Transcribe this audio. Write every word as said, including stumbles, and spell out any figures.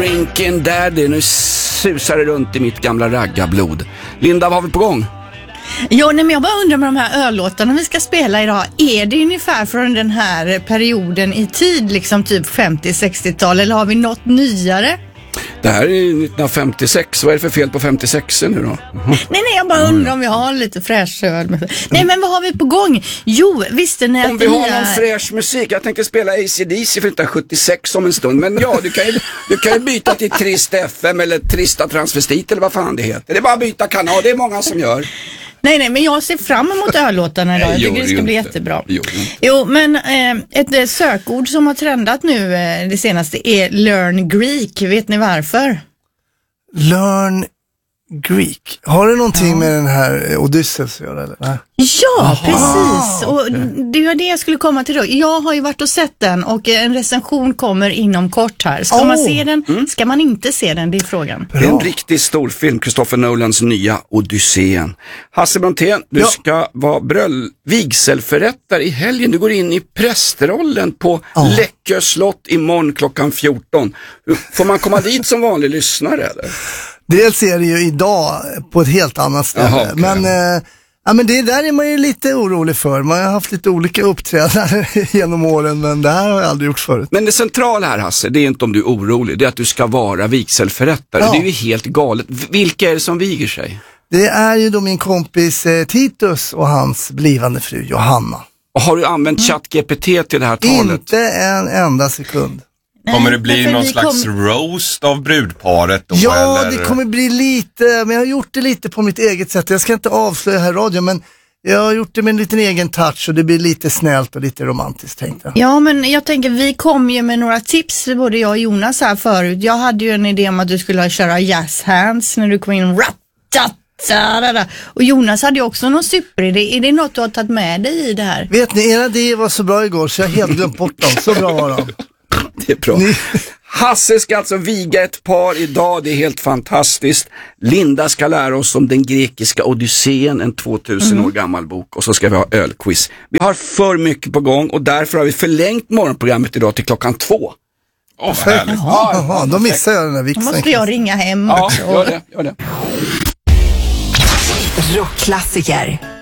Drinking Daddy. Nu susar det runt i mitt gamla raggarblod. Linda, vad har vi på gång? Jo, nej, men jag bara undrar med de här öllåtarna vi ska spela idag. Är det ungefär från den här perioden i tid, liksom typ femtio-sextiotal, eller har vi något nyare? Det här är nittonhundrafemtiosex. Vad är det för fel på femtiosex nu då? Mm. Nej, nej, jag bara undrar om vi har lite fräsch öl. Nej, men vad har vi på gång? Jo, visste ni att... Om vi har nya... någon fräsch musik. Jag tänkte spela A C D C för nittonhundrasjuttiosex om en stund. Men ja, du kan ju, du kan ju byta till Trist F M eller Trista Transvestit eller vad fan det heter. Det är bara att byta kanal, det är många som gör. Nej, nej, men jag ser fram emot öllåtarna idag. Jag tycker det ska bli jättebra. Jo, jo men eh, ett sökord som har trendat nu eh, det senaste är Learn Greek. Vet ni varför? Learn Greek. Har det någonting ja. med den här Odysseus att göra, eller? Nej. Ja, aha, precis. Och okay. Det var det jag skulle komma till då. Jag har ju varit och sett den och en recension kommer inom kort här. Ska oh. man se den? Mm. Ska man inte se den? Det är frågan. Bra. Det är en riktigt stor film, Christopher Nolans nya Odysseen. Hasse Brontén, du ja. ska vara bröll vigselförrättare i helgen. Du går in i prästrollen på oh. Läckö slott imorgon klockan fjorton. Får man komma dit som vanlig lyssnare, eller? Dels är det ju idag på ett helt annat ställe. Aha, okay. Men, eh, ja, men det där är man ju lite orolig för. Man har haft lite olika uppträdanden genom åren, men det här har jag aldrig gjort förut. Men det centrala här, Hasse, det är inte om du är orolig. Det är att du ska vara vigselförrättare. Ja. Det är ju helt galet. Vilka är det som viger sig? Det är ju då min kompis eh, Titus och hans blivande fru Johanna. Och har du använt mm. ChatGPT till det här talet? Inte en enda sekund. Kommer det bli någon slags kom... roast av brudparet då? Ja, eller? Det kommer bli lite, men jag har gjort det lite på mitt eget sätt. Jag ska inte avslöja här i radio, men jag har gjort det med en liten egen touch och det blir lite snällt och lite romantiskt, tänkte jag. Ja, men jag tänker, vi kom ju med några tips, både jag och Jonas här förut. Jag hade ju en idé om att du skulle köra jazz hands när du kom in. Och Jonas hade ju också någon superidé. Är det något du har tagit med dig i det här? Vet ni, era idéer var så bra igår så jag helt glömt bort dem. Så bra var de. Det är bra. Ni... Hasse ska alltså viga ett par idag, det är helt fantastiskt. Linda ska lära oss om den grekiska Odysseen, en tvåtusen mm. år gammal bok. Och så ska vi ha ölquiz. Vi har för mycket på gång och därför har vi förlängt morgonprogrammet idag till klockan två. Åh, oh, härligt. Jaha, jaha, då missar jag den där vixen. Då måste jag ringa hem. Ja, gör det, gör det. Rockklassiker.